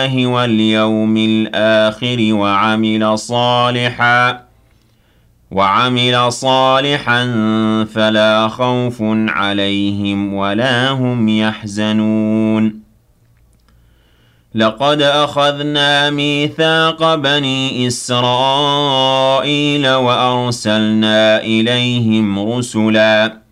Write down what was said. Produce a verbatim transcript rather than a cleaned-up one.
واليوم الآخر وعمل صالحا وعمل صالحا فلا خوف عليهم ولا هم يحزنون لقد أخذنا ميثاق بني إسرائيل وأرسلنا إليهم رسلا